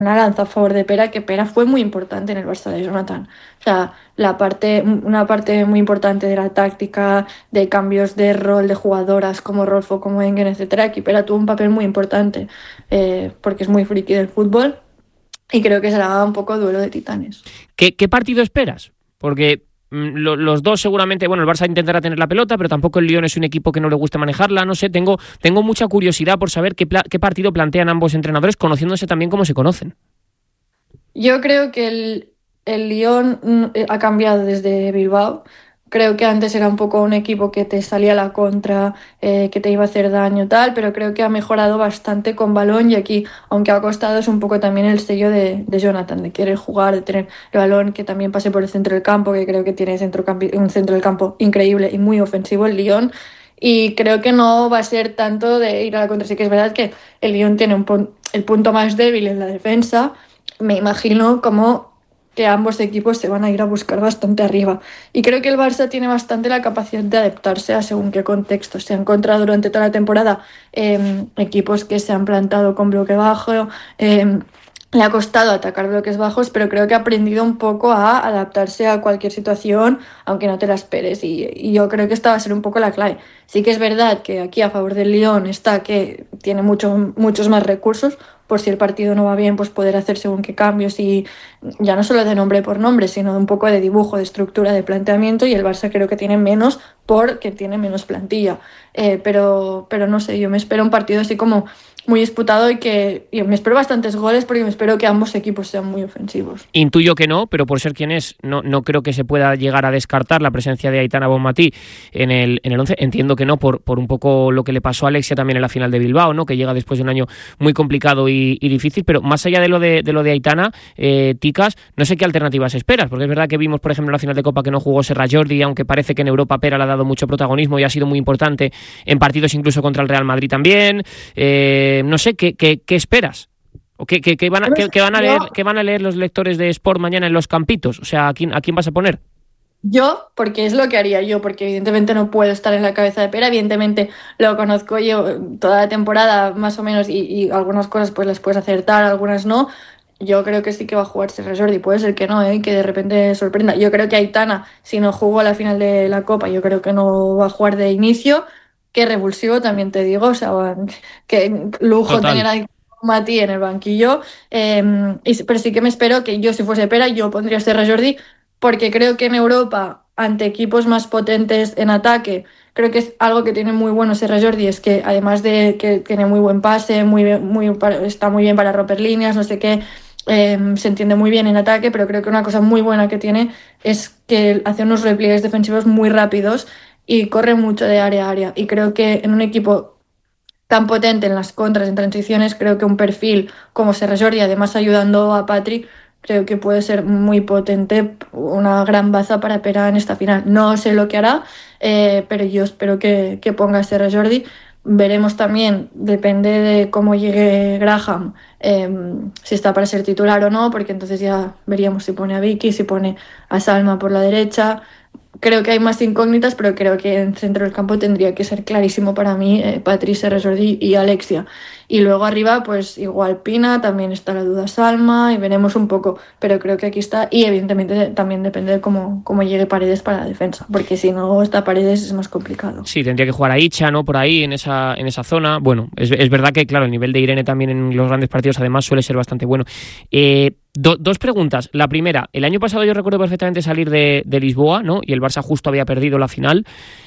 una lanza a favor de Pera, que Pera fue muy importante en el Barça de Jonathan. O sea, una parte muy importante de la táctica, de cambios de rol de jugadoras como Rolfo, como Engen, etcétera. Aquí Pera tuvo un papel muy importante porque es muy friki del fútbol y creo que será un poco duelo de titanes. ¿Qué partido esperas? Porque los dos seguramente, bueno, el Barça intentará tener la pelota, pero tampoco el Lyon es un equipo que no le guste manejarla, no sé, tengo mucha curiosidad por saber qué partido plantean ambos entrenadores, conociéndose también cómo se conocen. Yo creo que el Lyon ha cambiado desde Bilbao. Creo que antes era un poco un equipo que te salía a la contra, que te iba a hacer daño tal, pero creo que ha mejorado bastante con balón y aquí, aunque ha costado, es un poco también el sello de Jonathan, de querer jugar, de tener el balón que también pase por el centro del campo, que creo que tiene un centro del campo increíble y muy ofensivo el Lyon. Y creo que no va a ser tanto de ir a la contra. Sí que es verdad que el Lyon tiene el punto más débil en la defensa. Me imagino como que ambos equipos se van a ir a buscar bastante arriba. Y creo que el Barça tiene bastante la capacidad de adaptarse a según qué contexto. Se ha encontrado durante toda la temporada equipos que se han plantado con bloque bajo. Le ha costado atacar bloques bajos, pero creo que ha aprendido un poco a adaptarse a cualquier situación, aunque no te la esperes. Y yo creo que esta va a ser un poco la clave. Sí que es verdad que aquí a favor del Lyon está que tiene muchos más recursos, por si el partido no va bien, pues poder hacer según qué cambios y ya no solo de nombre por nombre, sino de un poco de dibujo, de estructura, de planteamiento y el Barça creo que tiene menos porque tiene menos plantilla. Pero no sé, yo me espero un partido así como muy disputado y me espero bastantes goles porque me espero que ambos equipos sean muy ofensivos. Intuyo que no, pero por ser quien es, no creo que se pueda llegar a descartar la presencia de Aitana Bonmatí en el 11. Entiendo que no, por un poco lo que le pasó a Alexia también en la final de Bilbao, ¿no? Que llega después de un año muy complicado y difícil, pero más allá de lo de Aitana, Ticas, no sé qué alternativas esperas, porque es verdad que vimos, por ejemplo, en la final de Copa que no jugó Serra Jordi, aunque parece que en Europa Pera le ha dado mucho protagonismo y ha sido muy importante en partidos incluso contra el Real Madrid también. No sé, ¿qué esperas? ¿O qué van a leer los lectores de Sport mañana en los campitos? O sea, ¿a quién vas a poner? Yo, porque es lo que haría yo, porque evidentemente no puedo estar en la cabeza de Pera, evidentemente lo conozco yo toda la temporada más o menos y algunas cosas pues las puedes acertar, algunas no. Yo creo que sí que va a jugar Serra Jordi, puede ser que no, que de repente sorprenda. Yo creo que Aitana, si no jugó la final de la Copa, yo creo que no va a jugar de inicio. Qué revulsivo también te digo, o sea, qué lujo tener Total. a Mati en el banquillo. Pero sí que me espero que yo si fuese Pera, yo pondría a Serra Jordi porque creo que en Europa, ante equipos más potentes en ataque, creo que es algo que tiene muy bueno Serra Jordi, es que además de que tiene muy buen pase, está muy bien para romper líneas, no sé qué, se entiende muy bien en ataque, pero creo que una cosa muy buena que tiene es que hace unos repliegues defensivos muy rápidos y corre mucho de área a área. Y creo que en un equipo tan potente en las contras, en transiciones, creo que un perfil como Serra Jordi, además ayudando a Patri, creo que puede ser muy potente, una gran baza para Pera en esta final. No sé lo que hará, pero yo espero que ponga a Serra Jordi. Veremos también, depende de cómo llegue Graham, si está para ser titular o no, porque entonces ya veríamos si pone a Vicky, si pone a Salma por la derecha. Creo que hay más incógnitas, pero creo que en centro del campo tendría que ser clarísimo para mí Patricia Resordi y Alexia. Y luego arriba, pues igual Pina, también está la duda Salma y veremos un poco, pero creo que aquí está. Y evidentemente también depende de cómo llegue Paredes para la defensa, porque si no está Paredes es más complicado. Sí, tendría que jugar a Icha, ¿no? Por ahí, en esa zona. Bueno, es verdad que, claro, el nivel de Irene también en los grandes partidos, además, suele ser bastante bueno. Dos preguntas. La primera, el año pasado yo recuerdo perfectamente salir de Lisboa, ¿no? Y el Barça justo había perdido la final.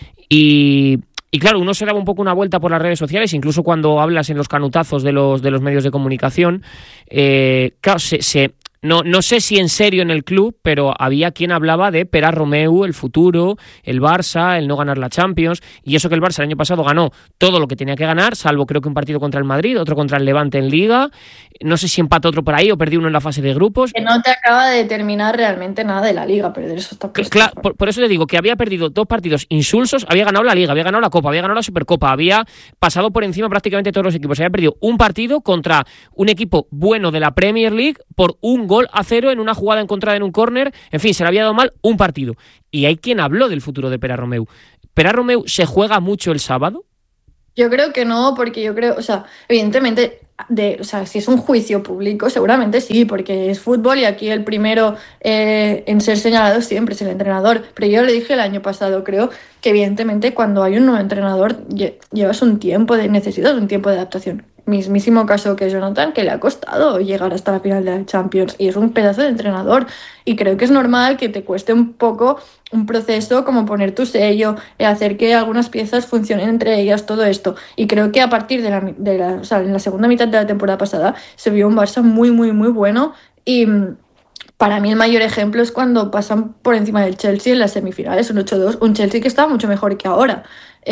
Y claro, uno se daba un poco una vuelta por las redes sociales, incluso cuando hablas en los canutazos de los medios de comunicación. Claro, no sé si en serio en el club, pero había quien hablaba de Pera Romeu, el futuro, el Barça, el no ganar la Champions, y eso que el Barça el año pasado ganó todo lo que tenía que ganar, salvo creo que un partido contra el Madrid, otro contra el Levante en Liga, no sé si empató otro por ahí o perdió uno en la fase de grupos. Que no te acaba de determinar realmente nada de la liga, perder eso está puesto. Claro, por eso te digo que había perdido dos partidos insulsos, había ganado la Liga, había ganado la Copa, había ganado la Supercopa, había pasado por encima prácticamente todos los equipos, había perdido un partido contra un equipo bueno de la Premier League por 1-0 en una jugada encontrada en un córner, en fin, se le había dado mal un partido. Y hay quien habló del futuro de Pera Romeu. ¿Pera Romeu se juega mucho el sábado? Yo creo que no, porque yo creo, o sea, evidentemente o sea, si es un juicio público, seguramente sí, porque es fútbol y aquí el primero en ser señalado siempre es el entrenador. Pero yo le dije el año pasado, creo que evidentemente cuando hay un nuevo entrenador llevas un tiempo necesitas un tiempo de adaptación. Mismísimo caso que Jonathan, que le ha costado llegar hasta la final de la Champions y es un pedazo de entrenador. Y creo que es normal que te cueste un poco un proceso como poner tu sello, hacer que algunas piezas funcionen entre ellas, todo esto. Y creo que a partir o sea, en la segunda mitad de la temporada pasada se vio un Barça muy, muy, muy bueno y para mí el mayor ejemplo es cuando pasan por encima del Chelsea en las semifinales, un 8-2, un Chelsea que estaba mucho mejor que ahora.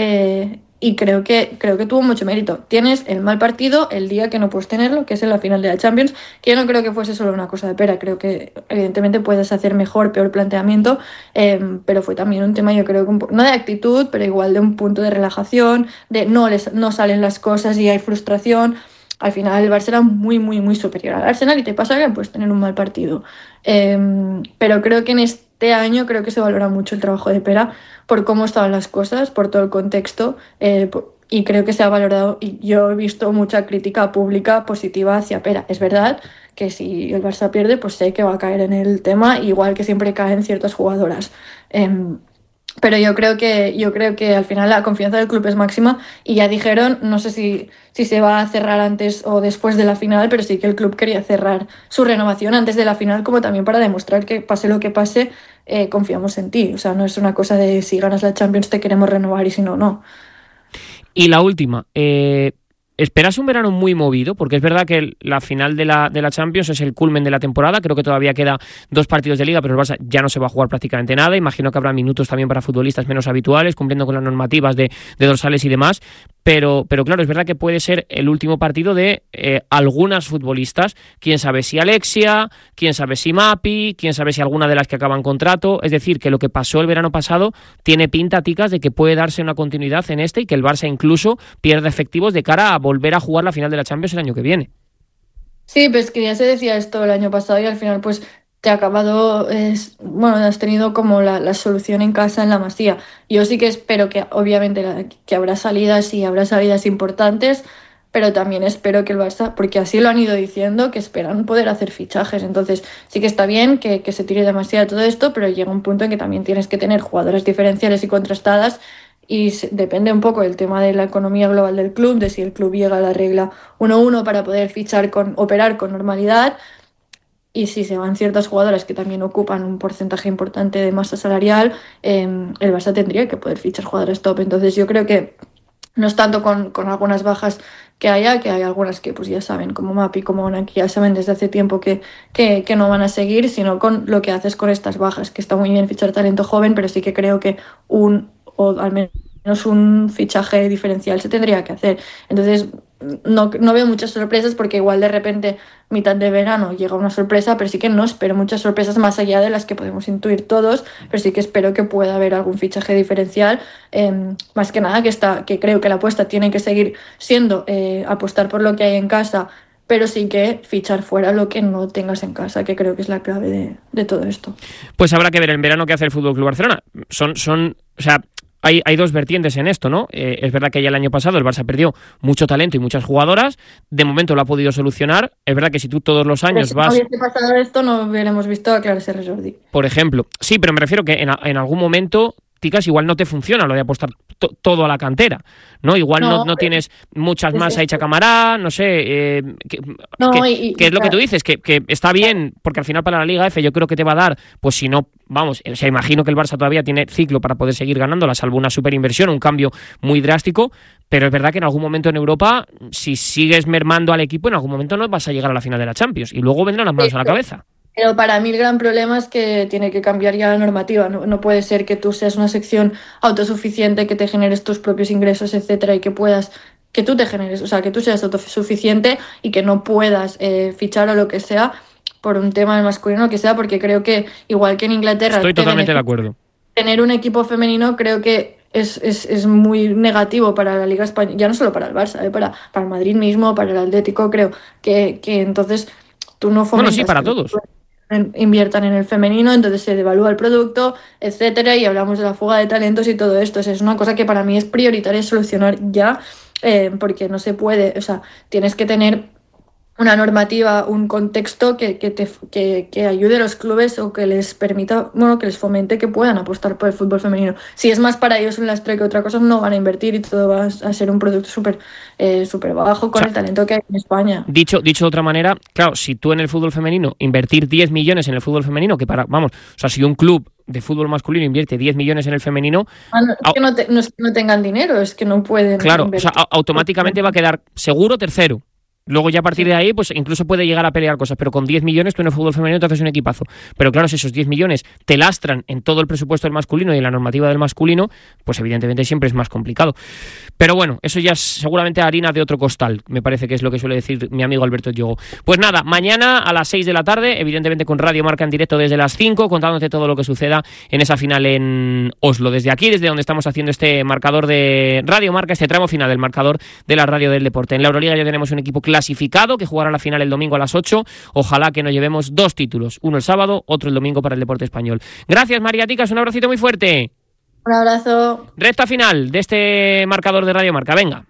Y creo que tuvo mucho mérito. Tienes el mal partido el día que no puedes tenerlo, que es en la final de la Champions, que yo no creo que fuese solo una cosa de pera, creo que evidentemente puedes hacer mejor, peor planteamiento, pero fue también un tema, yo creo que no de actitud, pero igual de un punto de relajación, de no salen las cosas y hay frustración. Al final el Barça era muy, muy, muy superior al Arsenal y te pasa que puedes tener un mal partido. Pero creo que en este año creo que se valora mucho el trabajo de Pera por cómo estaban las cosas, por todo el contexto, y creo que se ha valorado y yo he visto mucha crítica pública positiva hacia Pera. Es verdad que si el Barça pierde, pues sé que va a caer en el tema, igual que siempre caen ciertas jugadoras. Pero yo creo que al final la confianza del club es máxima y ya dijeron, no sé si se va a cerrar antes o después de la final, pero sí que el club quería cerrar su renovación antes de la final, como también para demostrar que pase lo que pase, confiamos en ti. O sea, no es una cosa de si ganas la Champions te queremos renovar y si no, no. Y la última, ¿esperas un verano muy movido? Porque es verdad que la final de la Champions es el culmen de la temporada. Creo que todavía queda 2 partidos de Liga, pero el Barça ya no se va a jugar prácticamente nada. Imagino que habrá minutos también para futbolistas menos habituales, cumpliendo con las normativas de dorsales y demás. Pero claro, es verdad que puede ser el último partido de algunas futbolistas. Quién sabe si Alexia, quién sabe si Mapi, quién sabe si alguna de las que acaban contrato. Es decir, que lo que pasó el verano pasado tiene pinta, ticas, de que puede darse una continuidad en este y que el Barça incluso pierda efectivos de cara a volver a jugar la final de la Champions el año que viene. Sí, pues que ya se decía esto el año pasado y al final pues te ha acabado, bueno, has tenido como la solución en casa en la Masía. Yo sí que espero que obviamente que habrá salidas importantes, pero también espero que el Barça, porque así lo han ido diciendo, que esperan poder hacer fichajes. Entonces sí que está bien que se tire demasiado todo esto, pero llega un punto en que también tienes que tener jugadoras diferenciales y contrastadas y depende un poco del tema de la economía global del club, de si el club llega a la regla 1-1 para poder operar con normalidad y si se van ciertas jugadoras que también ocupan un porcentaje importante de masa salarial, el Barça tendría que poder fichar jugadores top. Entonces yo creo que no es tanto con algunas bajas que haya, que hay algunas que pues ya saben, como Mapi, como Ona, que ya saben desde hace tiempo que no van a seguir, sino con lo que haces con estas bajas, que está muy bien fichar talento joven, pero sí que creo que o al menos un fichaje diferencial se tendría que hacer. Entonces, no veo muchas sorpresas porque igual de repente, mitad de verano, llega una sorpresa, pero sí que no espero muchas sorpresas más allá de las que podemos intuir todos, pero sí que espero que pueda haber algún fichaje diferencial. Más que nada que creo que la apuesta tiene que seguir siendo apostar por lo que hay en casa, pero sí que fichar fuera lo que no tengas en casa, que creo que es la clave de todo esto. Pues habrá que ver en verano qué hace el Fútbol Club Barcelona. O sea, hay 2 vertientes en esto, ¿no? Es verdad que ya el año pasado el Barça perdió mucho talento y muchas jugadoras. De momento lo ha podido solucionar. Es verdad que si tú todos los Pero años si no vas... hubiese pasado esto, no hubiéramos visto a Clara Serra Jordi. Por ejemplo, sí, pero me refiero que en algún momento, ticas, igual no te funciona lo de apostar todo a la cantera, ¿no? Igual no tienes muchas más a Hecha Camará, no sé, No, que es lo que tú dices, que está bien, porque al final para la Liga F yo creo que te va a dar, pues si no, vamos, o sea, imagino que el Barça todavía tiene ciclo para poder seguir ganándola, salvo una superinversión, un cambio muy drástico, pero es verdad que en algún momento en Europa, si sigues mermando al equipo, en algún momento no vas a llegar a la final de la Champions, y luego vendrán las manos a la cabeza. Pero para mí el gran problema es que tiene que cambiar ya la normativa. No puede ser que tú seas una sección autosuficiente, que te generes tus propios ingresos, etcétera, y que tú te generes, o sea, que tú seas autosuficiente y que no puedas fichar o lo que sea por un tema de masculino o lo que sea, porque creo que igual que en Inglaterra Estoy totalmente de acuerdo. tener un equipo femenino creo que es muy negativo para la Liga Española, ya no solo para el Barça, para el Madrid mismo, para el Atlético, creo que entonces tú no Bueno, sí, fomentas para que todos. inviertan en el femenino, entonces se devalúa el producto, etcétera, y hablamos de la fuga de talentos y todo esto. O sea, es una cosa que para mí es prioritaria solucionar ya, porque no se puede, o sea, tienes que tener una normativa, un contexto que ayude a los clubes o que les permita, bueno, que les fomente que puedan apostar por el fútbol femenino. Si es más para ellos un lastre que otra cosa, no van a invertir y todo va a ser un producto súper bajo con el talento que hay en España. Dicho de otra manera, claro, si tú en el fútbol femenino invertir 10 millones en el fútbol femenino, si un club de fútbol masculino invierte 10 millones en el femenino... no es que no tengan dinero, es que no pueden invertir. Automáticamente va a quedar seguro tercero. Luego ya a partir de ahí, pues incluso puede llegar a pelear cosas, pero con 10 millones tú en el fútbol femenino te haces un equipazo. Pero claro, si esos 10 millones te lastran en todo el presupuesto del masculino y en la normativa del masculino, pues evidentemente siempre es más complicado. Pero bueno, eso ya es seguramente harina de otro costal, me parece que es lo que suele decir mi amigo Alberto Diogo. Pues nada, mañana a las 6 de la tarde, evidentemente con Radio Marca en directo desde las 5, contándote todo lo que suceda en esa final en Oslo. Desde aquí, desde donde estamos haciendo este marcador de Radio Marca, este tramo final del marcador de la radio del deporte. En la Euroliga ya tenemos un equipo clasificado que jugará la final el domingo a las 8. Ojalá que nos llevemos 2 títulos, uno el sábado, otro el domingo para el deporte español. Gracias, María Ticas, un abracito muy fuerte. Un abrazo. Recta final de este marcador de Radio Marca, venga.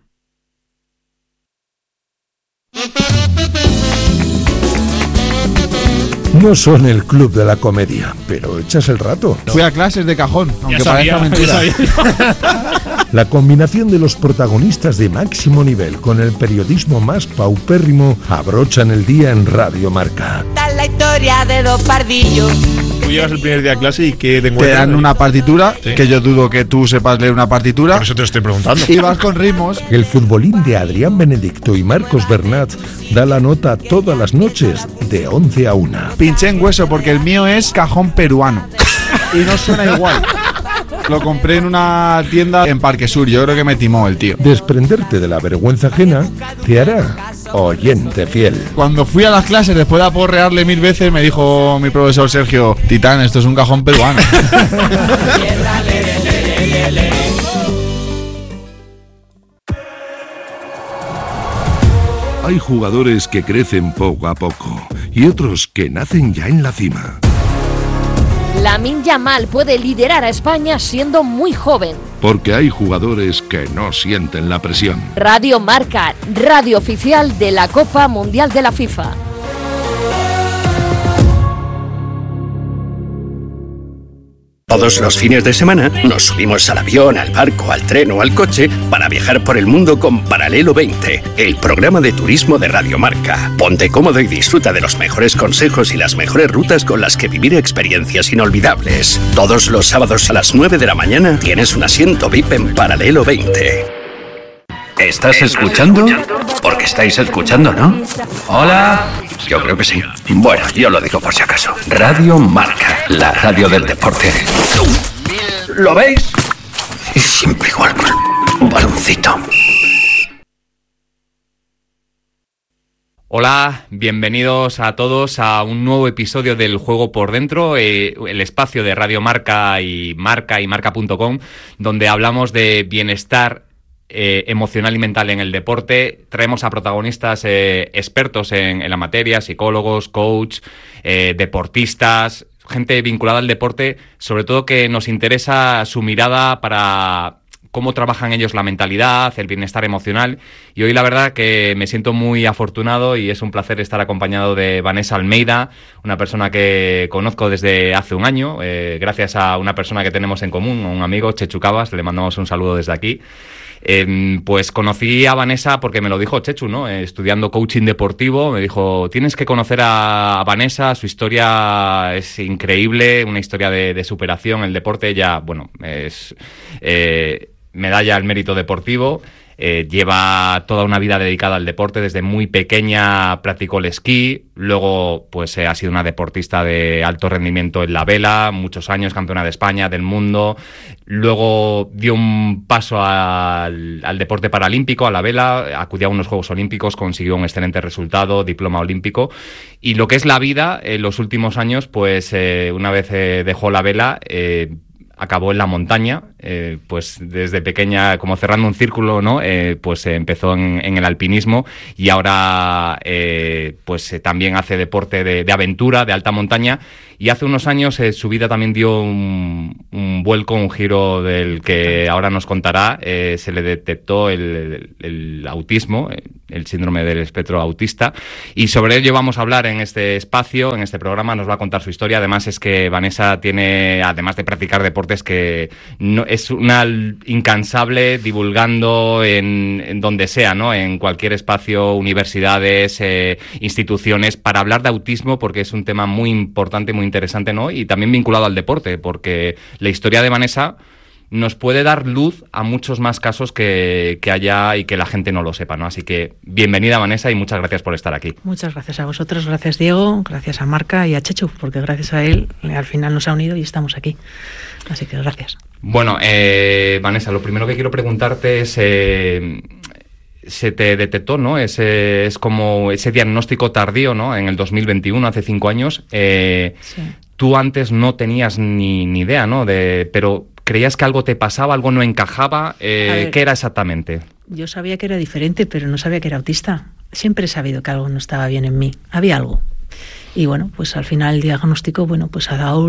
No son el club de la comedia, pero echas el rato. Fui a clases de cajón, aunque parezca mentira. La combinación de los protagonistas de máximo nivel con el periodismo más paupérrimo abrochan el día en Radio Marca. Tal la historia de dos pardillos. Tú llegas el primer día a clase y ¿qué te Te dan una partitura, sí, que yo dudo que tú sepas leer una partitura. Por eso te lo estoy preguntando. Y vas con ritmos. El futbolín de Adrián Benedicto y Marcos Bernat da la nota todas las noches de 11 a 1. Pinché en hueso porque el mío es cajón peruano. Y no suena igual. Lo compré en una tienda en Parque Sur. Yo creo que me timó el tío. Desprenderte de la vergüenza ajena te hará oyente fiel. Cuando fui a las clases, después de aporrearle 1000 veces, me dijo mi profesor Sergio: Titán, esto es un cajón peruano. Hay jugadores que crecen poco a poco y otros que nacen ya en la cima. Lamine Yamal puede liderar a España siendo muy joven. Porque hay jugadores que no sienten la presión. Radio Marca, radio oficial de la Copa Mundial de la FIFA. Todos los fines de semana nos subimos al avión, al barco, al tren o al coche para viajar por el mundo con Paralelo 20, el programa de turismo de Radio Marca. Ponte cómodo y disfruta de los mejores consejos y las mejores rutas con las que vivir experiencias inolvidables. Todos los sábados a las 9 de la mañana tienes un asiento VIP en Paralelo 20. ¿Estás escuchando? Porque estáis escuchando, ¿no? Hola. Yo creo que sí. Bueno, yo lo digo por si acaso. Radio Marca, la radio del deporte. ¿Lo veis? Y siempre igual con un baloncito. Hola, bienvenidos a todos a un nuevo episodio del Juego por Dentro, el espacio de Radio Marca y marca.com, donde hablamos de bienestar emocional y mental en el deporte. Traemos a protagonistas expertos en la materia, psicólogos, coach, deportistas, gente vinculada al deporte, sobre todo que nos interesa su mirada para cómo trabajan ellos la mentalidad, el bienestar emocional. Y hoy la verdad que me siento muy afortunado y es un placer estar acompañado de Vanessa Almeida, una persona que conozco desde hace un año, gracias a una persona que tenemos en común, un amigo, Chechu Cabas, le mandamos un saludo desde aquí. Pues conocí a Vanessa porque me lo dijo Chechu, ¿no? Estudiando coaching deportivo, me dijo: tienes que conocer a Vanessa, su historia es increíble, una historia de superación. El deporte, ella, bueno, es medalla al mérito deportivo. Lleva toda una vida dedicada al deporte. Desde muy pequeña practicó el esquí, luego pues ha sido una deportista de alto rendimiento en la vela, muchos años campeona de España, del mundo. Luego dio un paso al deporte paralímpico, a la vela, acudió a unos Juegos Olímpicos, consiguió un excelente resultado, diploma olímpico. Y lo que es la vida, en los últimos años, pues una vez dejó la vela, acabó en la montaña, pues desde pequeña, como cerrando un círculo, ¿no? Pues empezó en el alpinismo y ahora pues también hace deporte de aventura, de alta montaña. Y hace unos años su vida también dio un vuelco, un giro del que ahora nos contará. Se le detectó el autismo el síndrome del espectro autista. Y sobre ello vamos a hablar en este espacio, en este programa, nos va a contar su historia. Además es que Vanessa tiene, además de practicar deportes, que no, es una incansable divulgando en donde sea, ¿no? En cualquier espacio, universidades, instituciones, para hablar de autismo, porque es un tema muy importante, muy interesante, ¿no? Y también vinculado al deporte, porque la historia de Vanessa nos puede dar luz a muchos más casos que haya y que la gente no lo sepa, ¿no? Así que bienvenida, Vanessa, y muchas gracias por estar aquí. Muchas gracias a vosotros, gracias Diego, gracias a Marca y a Chechu, porque gracias a él al final nos ha unido y estamos aquí. Así que gracias. Bueno, Vanessa, lo primero que quiero preguntarte es... se te detectó, ¿no? Es como ese diagnóstico tardío, ¿no? En el 2021, hace 5 años. Sí. Tú antes no tenías ni idea, ¿no? Pero creías que algo te pasaba, algo no encajaba. ¿Qué era exactamente? Yo sabía que era diferente, pero no sabía que era autista. Siempre he sabido que algo no estaba bien en mí. Había algo. Y bueno, pues al final el diagnóstico, bueno, pues ha dado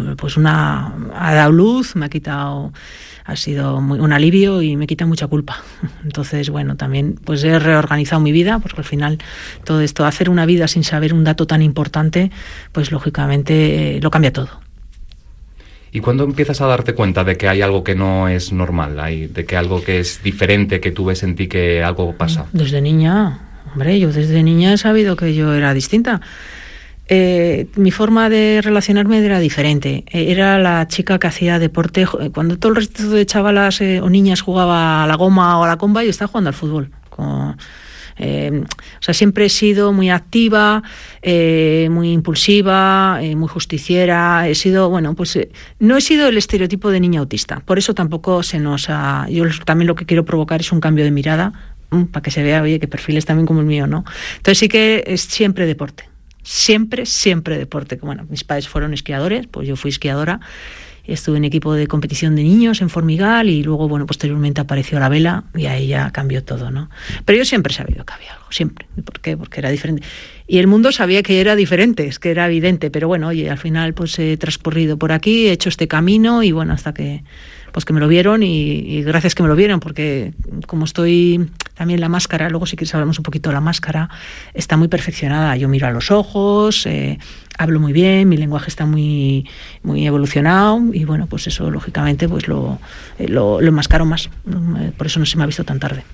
luz, me ha quitado, ha sido un alivio y me quita mucha culpa. Entonces, bueno, también pues he reorganizado mi vida, porque al final todo esto, hacer una vida sin saber un dato tan importante, pues lógicamente lo cambia todo. ¿Y cuándo empiezas a darte cuenta de que hay algo que no es normal, de que algo que es diferente, que tú ves en ti que algo pasa? Desde niña, hombre, yo desde niña he sabido que yo era distinta. Mi forma de relacionarme era diferente. Era la chica que hacía deporte. Cuando todo el resto de chavalas o niñas jugaba a la goma o a la comba, yo estaba jugando al fútbol. O sea, siempre he sido muy activa, muy impulsiva, muy justiciera. He sido, bueno, pues no he sido el estereotipo de niña autista. Por eso tampoco se nos ha... Yo también lo que quiero provocar es un cambio de mirada, para que se vea, oye, que perfiles también como el mío, ¿no? Entonces sí que es siempre deporte. Siempre deporte. Bueno, mis padres fueron esquiadores, pues yo fui esquiadora, estuve en equipo de competición de niños en Formigal y luego, bueno, posteriormente apareció la vela y ahí ya cambió todo, ¿no? Pero yo siempre he sabido que había algo, siempre. ¿Por qué? Porque era diferente. Y el mundo sabía que era diferente, es que era evidente, pero bueno, oye, al final pues he transcurrido por aquí, he hecho este camino y bueno, hasta que pues que me lo vieron y gracias que me lo vieron, porque como estoy también la máscara, luego si quieres hablamos un poquito de la máscara, está muy perfeccionada. Yo miro a los ojos, hablo muy bien, mi lenguaje está muy evolucionado y bueno, pues eso lógicamente pues lo enmascaro más, por eso no se me ha visto tan tarde.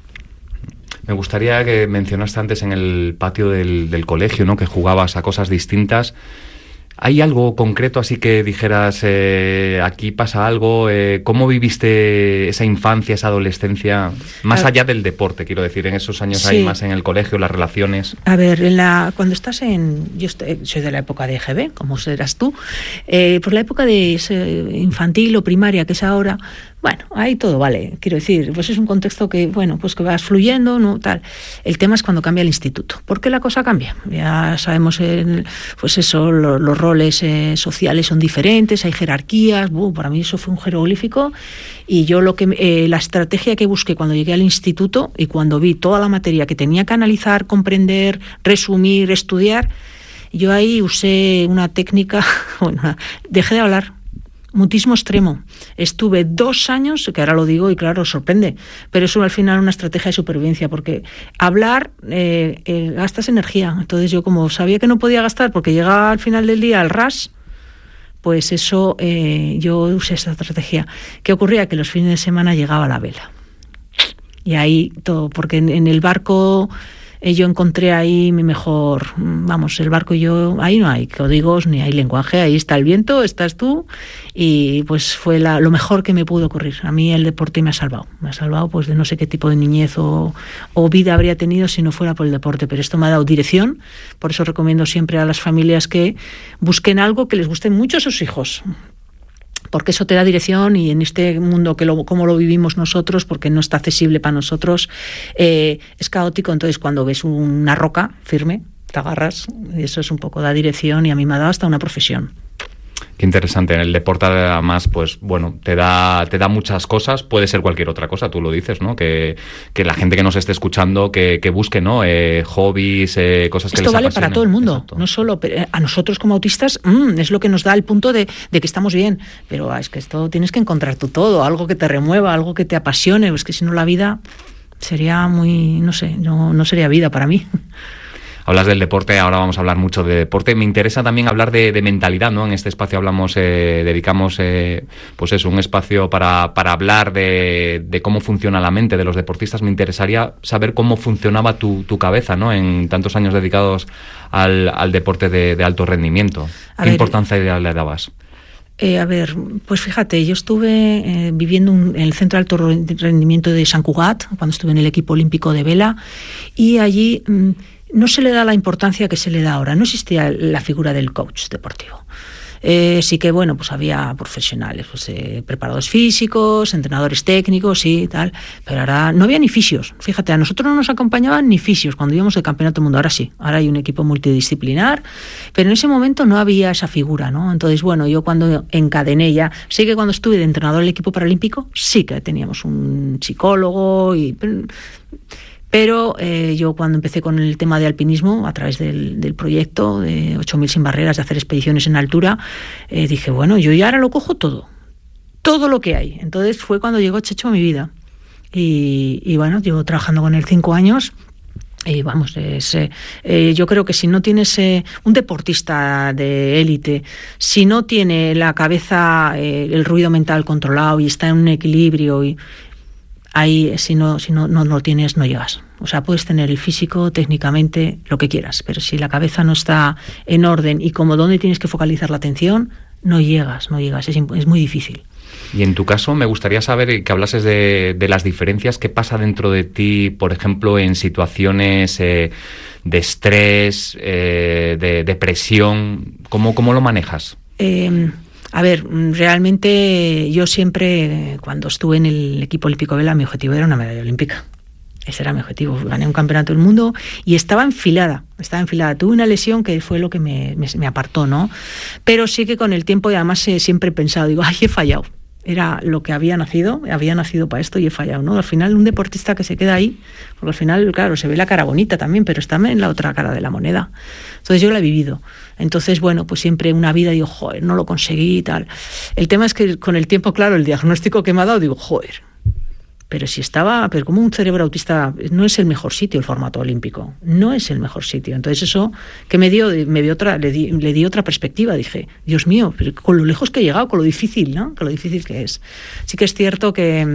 Me gustaría que mencionaste antes en el patio del colegio, ¿no? Que jugabas a cosas distintas. ¿Hay algo concreto así que dijeras, aquí pasa algo? ¿Cómo viviste esa infancia, esa adolescencia? Más allá del deporte, quiero decir, en esos años sí. Hay más en el colegio, las relaciones. A ver, cuando estás yo soy de la época de EGB, como serás tú, pues la época de infantil o primaria, que es ahora, bueno, ahí todo vale, quiero decir, pues es un contexto que, bueno, pues que vas fluyendo, ¿no? Tal. El tema es cuando cambia el instituto. ¿Por qué la cosa cambia? Ya sabemos, pues eso, los roles sociales son diferentes, hay jerarquías, para mí eso fue un jeroglífico y yo la estrategia que busqué cuando llegué al instituto y cuando vi toda la materia que tenía que analizar, comprender, resumir, estudiar, yo ahí usé una técnica, bueno, dejé de hablar. Mutismo extremo. Estuve 2 años, que ahora lo digo y claro, sorprende, pero eso al final es una estrategia de supervivencia, porque hablar gastas energía. Entonces yo como sabía que no podía gastar porque llegaba al final del día al ras, pues eso yo usé esa estrategia. ¿Qué ocurría? Que los fines de semana llegaba la vela. Y ahí todo, porque en el barco... yo encontré ahí mi mejor, el barco y yo, ahí no hay códigos ni hay lenguaje, ahí está el viento, estás tú y pues fue lo mejor que me pudo ocurrir. A mí el deporte me ha salvado pues de no sé qué tipo de niñez o vida habría tenido si no fuera por el deporte, pero esto me ha dado dirección, por eso recomiendo siempre a las familias que busquen algo que les guste mucho a sus hijos. Porque eso te da dirección y en este mundo como lo vivimos nosotros, porque no está accesible para nosotros, es caótico. Entonces cuando ves una roca firme, te agarras y eso es un poco da dirección y a mí me ha dado hasta una profesión. Qué interesante. En el deporte además, pues bueno, te da muchas cosas, puede ser cualquier otra cosa, tú lo dices, ¿no? Que la gente que nos esté escuchando que busque, ¿no? Hobbies, cosas que les apasionen. Esto vale para todo el mundo. Exacto. No solo a nosotros como autistas, es lo que nos da el punto de que estamos bien, pero es que esto tienes que encontrar tú todo, algo que te remueva, algo que te apasione, es que si no la vida Sería muy, no sé, no sería vida para mí. Hablas del deporte, ahora vamos a hablar mucho de deporte. Me interesa también hablar de mentalidad, ¿no? En este espacio dedicamos pues eso, un espacio para hablar de cómo funciona la mente de los deportistas. Me interesaría saber cómo funcionaba tu cabeza, ¿no? En tantos años dedicados al deporte de alto rendimiento. ¿Qué importancia le dabas? Pues fíjate, yo estuve viviendo en el Centro de Alto Rendimiento de Sant Cugat, cuando estuve en el equipo olímpico de vela, y allí no se le da la importancia que se le da ahora. No existía la figura del coach deportivo. Sí que, bueno, pues había profesionales, pues preparadores físicos, entrenadores técnicos y tal, pero ahora no había ni fisios. Fíjate, a nosotros no nos acompañaban ni fisios cuando íbamos de campeonato del mundo. Ahora sí, ahora hay un equipo multidisciplinar, pero en ese momento no había esa figura, ¿no? Entonces, bueno, yo cuando encadené ya, sí que cuando estuve de entrenador del equipo paralímpico, sí que teníamos un psicólogo pero yo cuando empecé con el tema de alpinismo, a través del proyecto de 8000 sin barreras, de hacer expediciones en altura, dije, bueno, yo ya ahora lo cojo todo lo que hay. Entonces fue cuando llegó Checho a mi vida. Y bueno, llevo trabajando con él 5 años. Y vamos, yo creo que si no tienes un deportista de élite, si no tiene la cabeza, el ruido mental controlado y está en un equilibrio ahí, si no lo tienes, no llegas. O sea, puedes tener el físico, técnicamente, lo que quieras, pero si la cabeza no está en orden y como dónde tienes que focalizar la atención, no llegas, es muy difícil. Y en tu caso, me gustaría saber que hablases de las diferencias que pasa dentro de ti, por ejemplo, en situaciones de estrés, de depresión. ¿Cómo lo manejas? Realmente yo siempre, cuando estuve en el equipo olímpico vela, mi objetivo era una medalla olímpica. Ese era mi objetivo. Gané un campeonato del mundo y estaba enfilada. Tuve una lesión que fue lo que me apartó, ¿no? Pero sí que con el tiempo, y además siempre he pensado, digo, he fallado. Era lo que había nacido para esto y he fallado, ¿no? Al final, un deportista que se queda ahí, porque al final, claro, se ve la cara bonita también, pero está en la otra cara de la moneda. Entonces yo la he vivido. Entonces, bueno, pues siempre una vida digo, joder, no lo conseguí y tal. El tema es que con el tiempo, claro, el diagnóstico que me ha dado, digo, joder, pero como un cerebro autista no es el mejor sitio el formato olímpico, no es el mejor sitio. Entonces eso que le di otra perspectiva, dije, Dios mío, pero con lo lejos que he llegado, con lo difícil, ¿no? Con lo difícil que es. Sí que es cierto que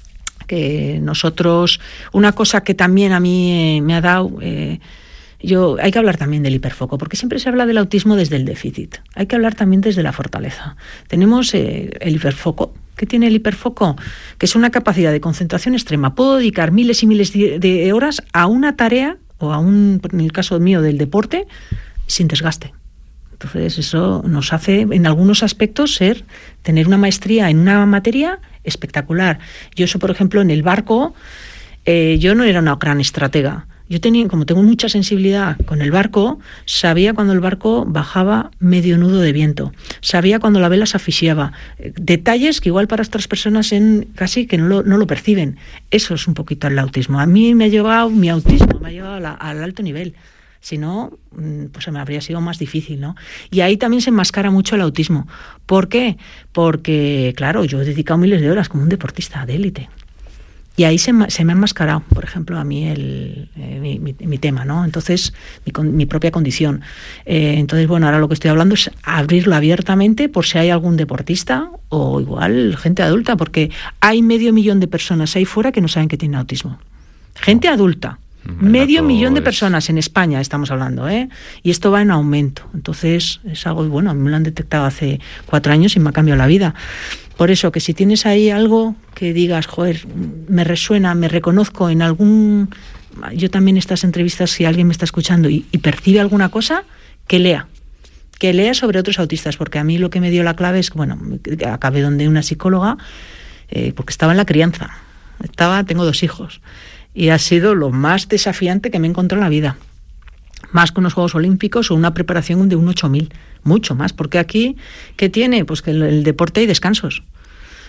nosotros, una cosa que también a mí me ha dado, hay que hablar también del hiperfoco, porque siempre se habla del autismo desde el déficit. Hay que hablar también desde la fortaleza. Tenemos el hiperfoco. ¿Qué tiene el hiperfoco? Que es una capacidad de concentración extrema. Puedo dedicar miles y miles de horas a una tarea, o en el caso mío del deporte, sin desgaste. Entonces eso nos hace, en algunos aspectos, tener una maestría en una materia espectacular. Yo eso, por ejemplo, en el barco, yo no era una gran estratega. Yo como tengo mucha sensibilidad con el barco, sabía cuando el barco bajaba medio nudo de viento, sabía cuando la vela se asfixiaba, detalles que igual para otras personas casi que no lo perciben. Eso es un poquito el autismo. A mí mi autismo me ha llevado al alto nivel. Si no, pues me habría sido más difícil, ¿no? Y ahí también se enmascara mucho el autismo. ¿Por qué? Porque, claro, yo he dedicado miles de horas como un deportista de élite. Y ahí se me ha enmascarado, por ejemplo, a mí mi tema, ¿no? Entonces, mi propia condición. Entonces, bueno, ahora lo que estoy hablando es abrirlo abiertamente por si hay algún deportista o igual gente adulta, porque hay 500.000 de personas ahí fuera que no saben que tienen autismo. Gente adulta. 500.000 de personas en España estamos hablando, y esto va en aumento. Entonces, es algo bueno. A mí me lo han detectado hace 4 años y me ha cambiado la vida. Por eso, que si tienes ahí algo que digas, joder, me resuena, me reconozco en algún... Yo también estas entrevistas, si alguien me está escuchando y percibe alguna cosa, que lea sobre otros autistas, porque a mí lo que me dio la clave es, bueno, acabé donde una psicóloga, porque estaba en la crianza. Tengo 2 hijos. Y ha sido lo más desafiante que me he encontrado en la vida. Más que unos Juegos Olímpicos o una preparación de un 8000. Mucho más, porque aquí, ¿qué tiene? Pues que el deporte hay descansos.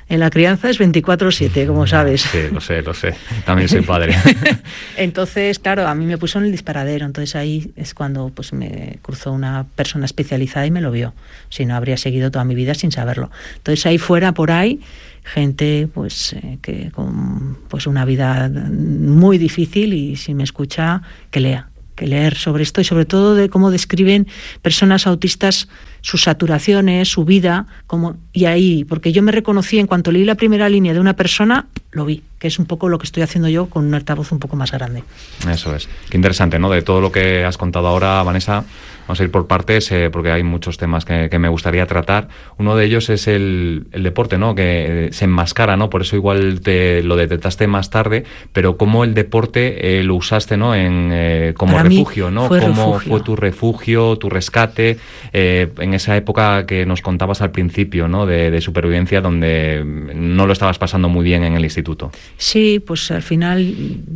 En la crianza es 24/7, como sabes. Sí, lo sé. También soy padre. Entonces, claro, a mí me puso en el disparadero. Entonces ahí es cuando pues me cruzó una persona especializada y me lo vio. Si no, habría seguido toda mi vida sin saberlo. Entonces ahí fuera, por ahí, gente pues que con pues una vida muy difícil, y si me escucha, que leer sobre esto, y sobre todo de cómo describen personas autistas sus saturaciones, su vida, y ahí, porque yo me reconocí en cuanto leí la primera línea de una persona, lo vi, que es un poco lo que estoy haciendo yo con un altavoz un poco más grande. Eso es. Qué interesante, ¿no? De todo lo que has contado ahora, Vanessa, vamos a ir por partes, porque hay muchos temas que me gustaría tratar. Uno de ellos es el deporte, ¿no? Que se enmascara, ¿no? Por eso igual lo detectaste más tarde, pero cómo el deporte lo usaste, ¿no? Como para refugio, ¿no? ¿Cómo refugio. fue tu refugio, tu rescate, en esa época que nos contabas al principio, ¿no? De supervivencia, donde no lo estabas pasando muy bien en el instituto? Sí, pues al final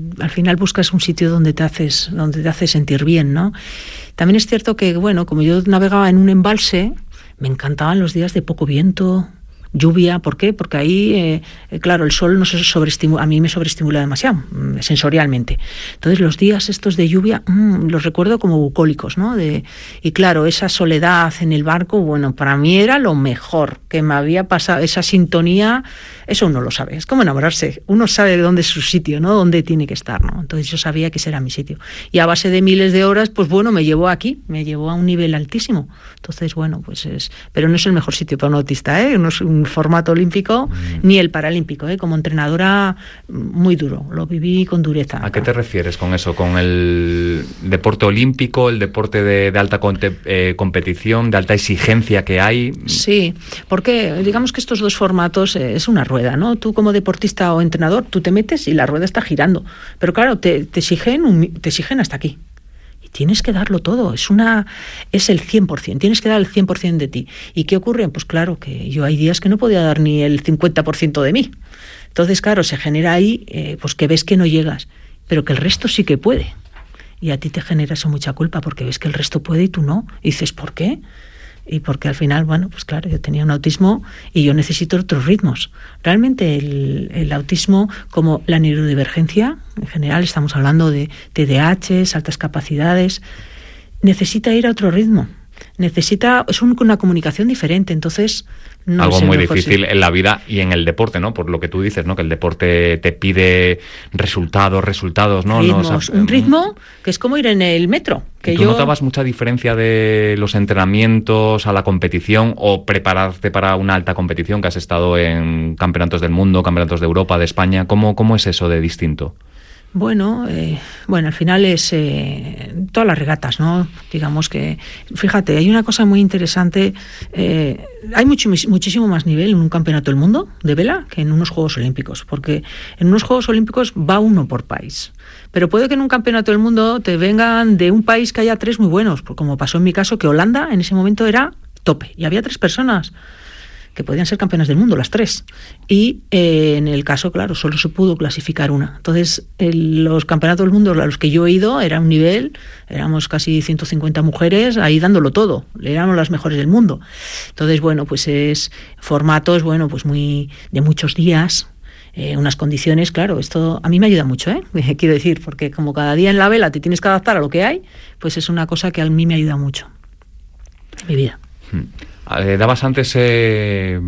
buscas un sitio donde te hace sentir bien, ¿no? También es cierto que, bueno, como yo navegaba en un embalse, me encantaban los días de poco viento, lluvia. ¿Por qué? Porque ahí, claro, el sol a mí me sobreestimula demasiado, sensorialmente. Entonces los días estos de lluvia los recuerdo como bucólicos, ¿no? Y claro, esa soledad en el barco, bueno, para mí era lo mejor que me había pasado, esa sintonía. Eso uno lo sabe, es como enamorarse, uno sabe dónde es su sitio, ¿no? Dónde tiene que estar, ¿no? Entonces yo sabía que ese era mi sitio. Y a base de miles de horas, pues bueno, me llevó a un nivel altísimo. Entonces, bueno, pues pero no es el mejor sitio para un autista, ¿eh? No es un formato olímpico ni el paralímpico, ¿eh? Como entrenadora, muy duro, lo viví con dureza. ¿A qué te refieres con eso? ¿Con el deporte olímpico, el deporte de alta competición, de alta exigencia que hay? Sí, porque digamos que estos dos formatos es una rueda, ¿no? Tú como deportista o entrenador, tú te metes y la rueda está girando, pero claro, te exigen hasta aquí. Tienes que darlo todo, es el 100%, tienes que dar el 100% de ti. ¿Y qué ocurre? Pues claro, que yo hay días que no podía dar ni el 50% de mí. Entonces, claro, se genera ahí, pues que ves que no llegas, pero que el resto sí que puede. Y a ti te genera eso mucha culpa, porque ves que el resto puede y tú no. Y dices, ¿por qué? Y porque al final, bueno, pues claro, yo tenía un autismo y yo necesito otros ritmos. Realmente el autismo, como la neurodivergencia, en general estamos hablando de TDAH, altas capacidades, necesita ir a otro ritmo. Es una comunicación diferente, entonces no algo es muy difícil en la vida y en el deporte, ¿no? Por lo que tú dices, ¿no? Que el deporte te pide resultados, ¿no? Ritmos, un ritmo que es como ir en el metro. ¿Tú notabas mucha diferencia de los entrenamientos a la competición o prepararte para una alta competición, que has estado en campeonatos del mundo, campeonatos de Europa, de España? ¿Cómo es eso de distinto? Bueno, al final es todas las regatas, ¿no? Digamos que, fíjate, hay una cosa muy interesante, hay muchísimo más nivel en un campeonato del mundo de vela que en unos Juegos Olímpicos, porque en unos Juegos Olímpicos va uno por país. Pero puede que en un campeonato del mundo te vengan de un país que haya 3 muy buenos, como pasó en mi caso, que Holanda en ese momento era tope, y había 3 personas que podían ser campeonas del mundo, las 3. Y en el caso, claro, solo se pudo clasificar una. Entonces, los campeonatos del mundo a los que yo he ido era un nivel, éramos casi 150 mujeres ahí dándolo todo, éramos las mejores del mundo. Entonces, bueno, pues es formatos, bueno, pues muy de muchos días, unas condiciones, claro, esto a mí me ayuda mucho, quiero decir, porque como cada día en la vela te tienes que adaptar a lo que hay, pues es una cosa que a mí me ayuda mucho en mi vida. Dabas antes de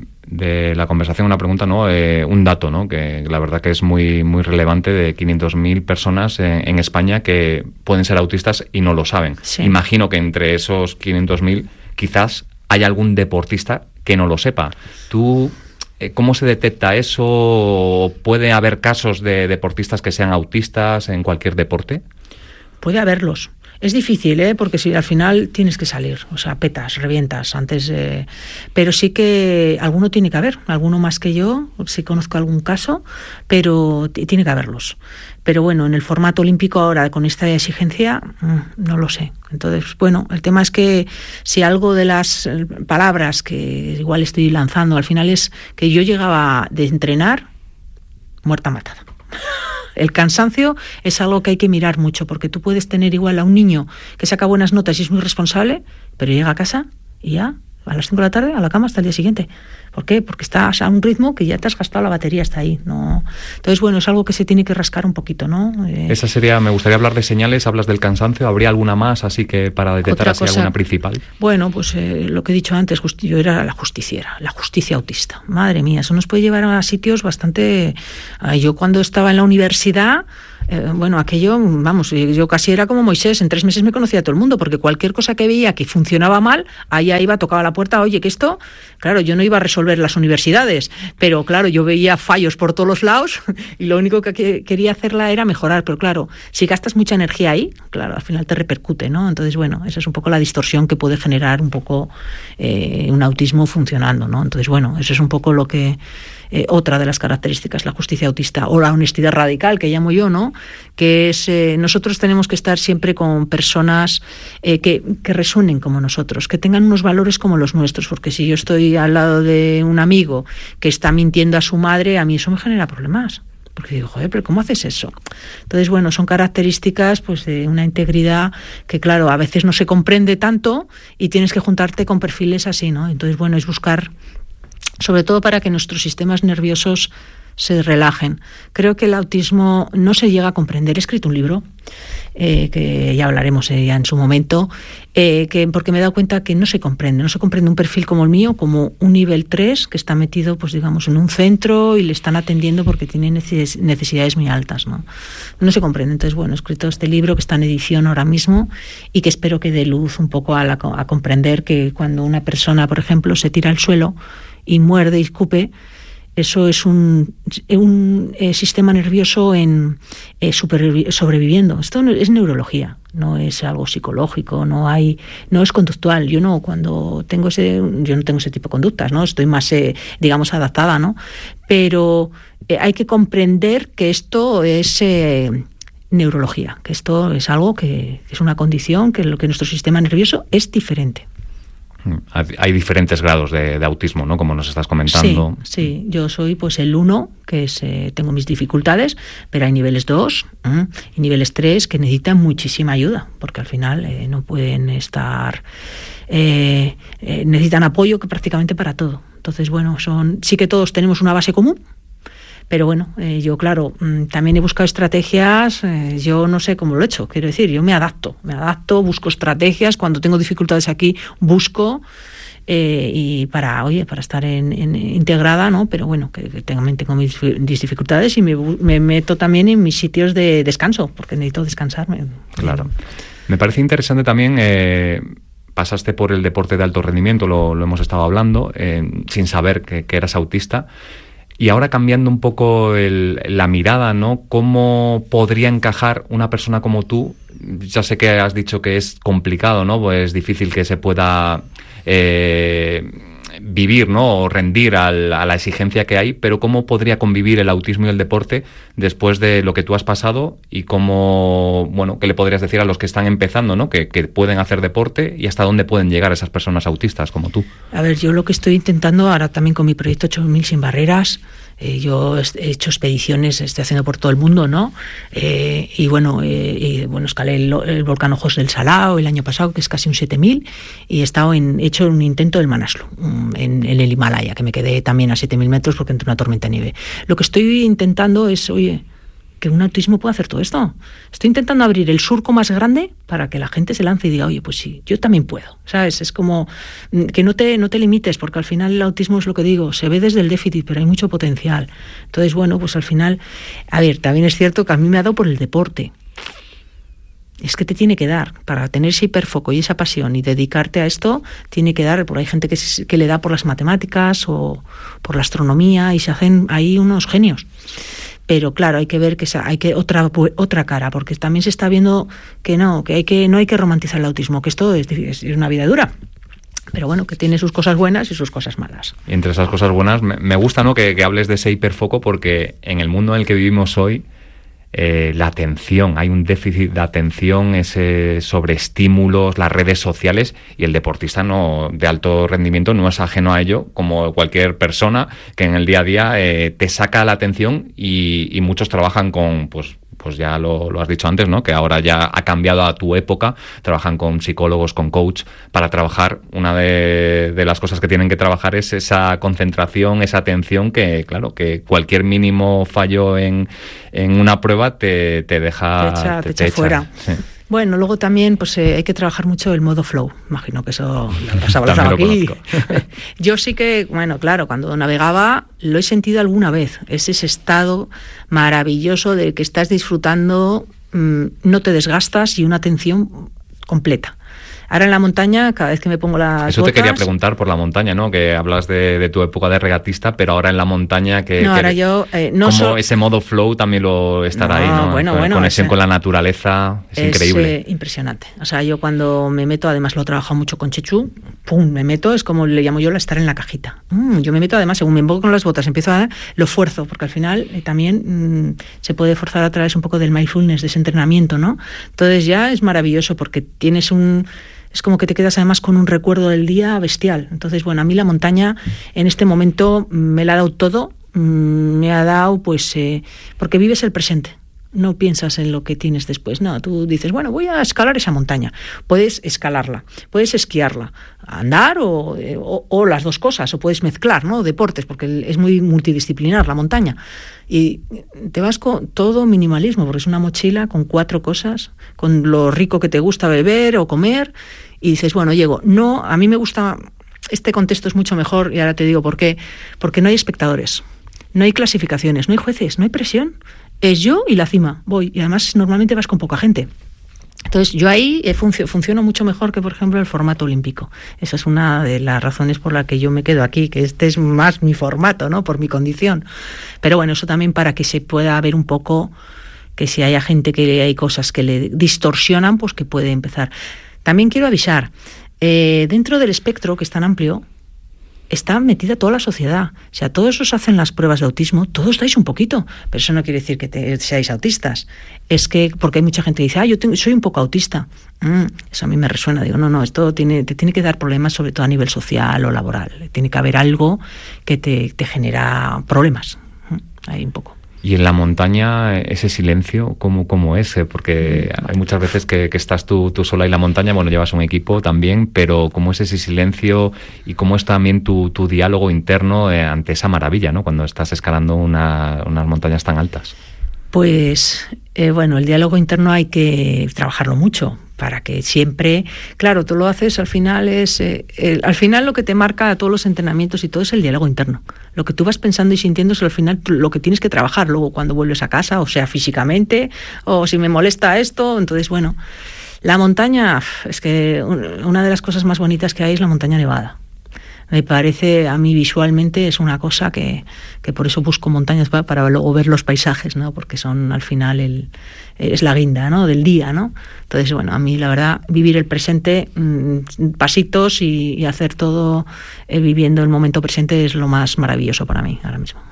la conversación una pregunta, ¿no? Un dato, ¿no? Que la verdad que es muy, muy relevante, de 500.000 personas en España que pueden ser autistas y no lo saben. Sí. Imagino que entre esos 500.000 quizás hay algún deportista que no lo sepa. ¿Tú cómo se detecta eso? ¿Puede haber casos de deportistas que sean autistas en cualquier deporte? Puede haberlos. Es difícil, porque si al final tienes que salir, o sea, petas, revientas antes, pero sí que alguno tiene que haber, alguno más que yo, sí conozco algún caso, pero tiene que haberlos. Pero bueno, en el formato olímpico ahora con esta exigencia, no lo sé. Entonces, bueno, el tema es que si algo de las palabras que igual estoy lanzando al final es que yo llegaba de entrenar muerta matada. El cansancio es algo que hay que mirar mucho, porque tú puedes tener igual a un niño que saca buenas notas y es muy responsable, pero llega a casa y ya a las 5 de la tarde a la cama hasta el día siguiente. ¿Por qué? Porque estás a un ritmo que ya te has gastado la batería hasta ahí, ¿no? Entonces, bueno, es algo que se tiene que rascar un poquito, ¿no? Esa sería, me gustaría hablar de señales, hablas del cansancio, ¿habría alguna más así que para detectar así alguna principal? Bueno, pues lo que he dicho antes, yo era la justicia autista. Madre mía, eso nos puede llevar a sitios bastante... Yo cuando estaba en la universidad... bueno, aquello, vamos, yo casi era como Moisés, en 3 meses me conocía a todo el mundo, porque cualquier cosa que veía que funcionaba mal, allá iba, tocaba la puerta, oye, que esto, claro, yo no iba a resolver las universidades, pero claro, yo veía fallos por todos los lados y lo único que quería hacerla era mejorar, pero claro, si gastas mucha energía ahí, claro, al final te repercute, ¿no? Entonces, bueno, esa es un poco la distorsión que puede generar un poco un autismo funcionando, ¿no? Entonces, bueno, eso es un poco lo que... otra de las características, la justicia autista o la honestidad radical, que llamo yo, ¿no? Que es, nosotros tenemos que estar siempre con personas que resuenen como nosotros, que tengan unos valores como los nuestros, porque si yo estoy al lado de un amigo que está mintiendo a su madre, a mí eso me genera problemas. Porque digo, joder, pero ¿cómo haces eso? Entonces, bueno, son características pues de una integridad que, claro, a veces no se comprende tanto y tienes que juntarte con perfiles así, ¿no? Entonces, bueno, es buscar... sobre todo para que nuestros sistemas nerviosos se relajen. Creo que el autismo no se llega a comprender. He escrito un libro, que ya hablaremos ya en su momento, porque me he dado cuenta que no se comprende un perfil como el mío, como un nivel 3 que está metido, pues digamos, en un centro y le están atendiendo porque tiene necesidades muy altas, ¿no? No se comprende. Entonces, bueno, he escrito este libro que está en edición ahora mismo y que espero que dé luz un poco a comprender que cuando una persona, por ejemplo, se tira al suelo y muerde y escupe, eso es un sistema nervioso sobreviviendo. Esto no, es neurología, no es algo psicológico, no es conductual. Yo no tengo ese tipo de conductas, ¿no? Estoy más, digamos, adaptada, ¿no? Pero hay que comprender que esto es neurología, que esto es algo que es una condición, que nuestro sistema nervioso es diferente. Hay diferentes grados de autismo, ¿no? Como nos estás comentando. Sí, yo soy pues el 1, que es, tengo mis dificultades, pero hay niveles 2 y niveles 3 que necesitan muchísima ayuda, porque al final no pueden estar... necesitan apoyo que prácticamente para todo. Entonces, bueno, sí que todos tenemos una base común, pero bueno, yo, claro, también he buscado estrategias, yo no sé cómo lo he hecho, quiero decir, yo me adapto, busco estrategias, cuando tengo dificultades aquí, busco, y para estar integrada, ¿no? Pero bueno, que también tengo mis dificultades y me meto también en mis sitios de descanso, porque necesito descansarme. Claro. Me parece interesante también... pasaste por el deporte de alto rendimiento, lo hemos estado hablando, sin saber que eras autista. Y ahora cambiando un poco la mirada, ¿no? ¿Cómo podría encajar una persona como tú? Ya sé que has dicho que es complicado, ¿no? Pues es difícil que se pueda vivir, ¿no? O rendir a la exigencia que hay, pero ¿cómo podría convivir el autismo y el deporte después de lo que tú has pasado? Y cómo, bueno, ¿qué le podrías decir a los que están empezando, ¿no? Que pueden hacer deporte y hasta dónde pueden llegar esas personas autistas como tú. A ver, yo lo que estoy intentando ahora también con mi proyecto 8000 sin barreras, yo he hecho expediciones, estoy haciendo por todo el mundo, ¿no? Y bueno, escalé el volcán Ojos del Salao el año pasado, que es casi un 7000, y he hecho un intento del Manaslu, en el Himalaya, que me quedé también a 7000 metros porque entró una tormenta de nieve. Lo que estoy intentando es, oye, que un autismo puede hacer todo esto. Estoy intentando abrir el surco más grande para que la gente se lance y diga, oye, pues sí, yo también puedo, ¿sabes? Es como que no te limites, porque al final el autismo es lo que digo, se ve desde el déficit, pero hay mucho potencial. Entonces, bueno, pues al final, a ver, también es cierto que a mí me ha dado por el deporte. Es que te tiene que dar, para tener ese hiperfoco y esa pasión y dedicarte a esto, tiene que dar, porque hay gente que le da por las matemáticas o por la astronomía y se hacen ahí unos genios. Pero claro, hay que ver que hay que otra cara, porque también se está viendo que no hay que romantizar el autismo, que esto es una vida dura. Pero bueno, que tiene sus cosas buenas y sus cosas malas. Y entre esas cosas buenas, me gusta, ¿no? que hables de ese hiperfoco, porque en el mundo en el que vivimos hoy, la atención, hay un déficit de atención, ese sobreestímulos, las redes sociales, y el deportista de alto rendimiento no es ajeno a ello, como cualquier persona que en el día a día te saca la atención, y muchos trabajan con, pues pues ya lo has dicho antes, ¿no? Que ahora ya ha cambiado a tu época, trabajan con psicólogos, con coach, para trabajar. Una de las cosas que tienen que trabajar es esa concentración, esa atención que, claro, que cualquier mínimo fallo en una prueba te deja... Te echa fuera. Sí. Bueno, luego también pues hay que trabajar mucho el modo flow. Imagino que eso lo habrás hablado aquí. Yo sí que, bueno, claro, cuando navegaba lo he sentido alguna vez. Es ese estado maravilloso de que estás disfrutando, no te desgastas y una atención completa. Ahora en la montaña, cada vez que me pongo las Eso botas... te quería preguntar por la montaña, ¿no? Que hablas de tu época de regatista, pero ahora en la montaña ahora yo... como ese modo flow también lo estará ahí, ¿no? Bueno, conexión con la naturaleza, es increíble. Impresionante. O sea, yo cuando me meto, además lo he trabajado mucho con Chechu, pum, me meto, es como le llamo yo estar en la cajita. Yo me meto, además, según me pongo con las botas, empiezo a... lo fuerzo, porque al final también se puede forzar a través un poco del mindfulness, de ese entrenamiento, ¿no? Entonces ya es maravilloso porque tienes es como que te quedas además con un recuerdo del día bestial. Entonces, bueno, a mí la montaña en este momento me la ha dado todo, me ha dado pues porque vives el presente. No piensas en lo que tienes después, no, tú dices, bueno, voy a escalar esa montaña. Puedes escalarla, puedes esquiarla, andar o las dos cosas, o puedes mezclar, ¿no? Deportes, porque es muy multidisciplinar la montaña. Y te vas con todo minimalismo, porque es una mochila con 4 cosas, con lo rico que te gusta beber o comer, y dices, bueno, llego. No, a mí me gusta, este contexto es mucho mejor, y ahora te digo por qué, porque no hay espectadores, no hay clasificaciones, no hay jueces, no hay presión. Es yo y la cima, voy. Y además normalmente vas con poca gente. Entonces yo ahí funciono mucho mejor que, por ejemplo, el formato olímpico. Esa es una de las razones por la que yo me quedo aquí, que este es más mi formato, ¿no? Por mi condición. Pero bueno, eso también para que se pueda ver un poco que si haya gente que hay cosas que le distorsionan, pues que puede empezar. También quiero avisar, dentro del espectro, que es tan amplio, está metida toda la sociedad. O sea, todos os hacen las pruebas de autismo, todos dais un poquito, pero eso no quiere decir que seáis autistas. Es que, porque hay mucha gente que dice, soy un poco autista. Eso a mí me resuena. Digo, no, esto te tiene que dar problemas, sobre todo a nivel social o laboral. Tiene que haber algo que te genera problemas. Ahí un poco. Y en la montaña, ese silencio, ¿cómo es? Porque hay muchas veces que estás tú sola en la montaña, bueno, llevas un equipo también, pero ¿cómo es ese silencio y cómo es también tu diálogo interno ante esa maravilla, ¿no? Cuando estás escalando unas montañas tan altas. Pues, bueno, el diálogo interno hay que trabajarlo mucho para que siempre, claro, tú lo haces, al final al final lo que te marca a todos los entrenamientos y todo es el diálogo interno. Lo que tú vas pensando y sintiendo es al final lo que tienes que trabajar luego cuando vuelves a casa, o sea, físicamente, o si me molesta esto. Entonces, bueno, la montaña, es que una de las cosas más bonitas que hay es la montaña nevada. Me parece, a mí visualmente es una cosa que por eso busco montañas para luego ver los paisajes, ¿no? Porque son al final es la guinda, ¿no? Del día, ¿no? Entonces, bueno, a mí la verdad, vivir el presente, pasitos y hacer todo viviendo el momento presente es lo más maravilloso para mí ahora mismo.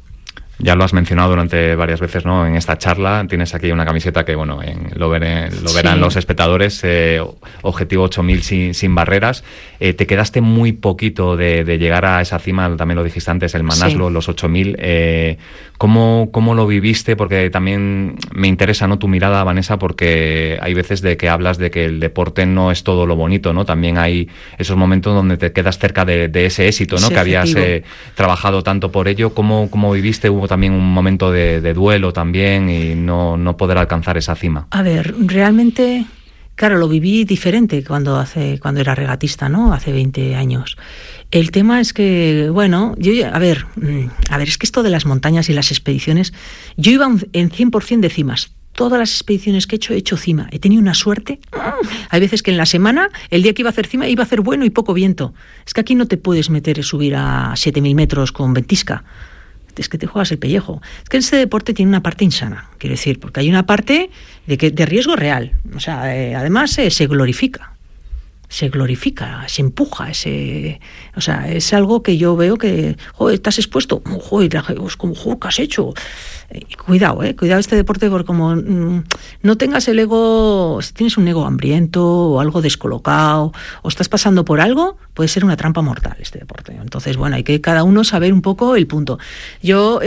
Ya lo has mencionado durante varias veces, ¿no? En esta charla tienes aquí una camiseta que, bueno, lo verán los espectadores, Objetivo 8000 sin barreras. Te quedaste muy poquito de llegar a esa cima, también lo dijiste antes, el Manaslu, los 8000. ¿Cómo lo viviste? Porque también me interesa, ¿no? Tu mirada, Vanessa, porque hay veces de que hablas de que el deporte no es todo lo bonito, ¿no? También hay esos momentos donde te quedas cerca de ese éxito, ¿no? Que habías trabajado tanto por ello. ¿Cómo viviste? ¿Hubo también un momento de duelo también y no poder alcanzar esa cima? A ver, realmente, claro, lo viví diferente cuando era regatista, ¿no? Hace 20 años. El tema es que, bueno, a ver, es que esto de las montañas y las expediciones, yo iba en 100% de cimas. Todas las expediciones que he hecho cima. He tenido una suerte. Hay veces que en la semana, el día que iba a hacer cima, iba a hacer bueno y poco viento. Es que aquí no te puedes subir a 7.000 metros con ventisca. Es que te juegas el pellejo. Es que este deporte tiene una parte insana, quiero decir, porque hay una parte de riesgo real. O sea, además se glorifica. se glorifica, se empuja, o sea, es algo que yo veo que, joder, estás expuesto, joder, ¿qué has hecho? Cuidado este deporte, porque como no tengas el ego, si tienes un ego hambriento o algo descolocado o estás pasando por algo, puede ser una trampa mortal este deporte. Entonces, bueno, hay que cada uno saber un poco el punto. Yo,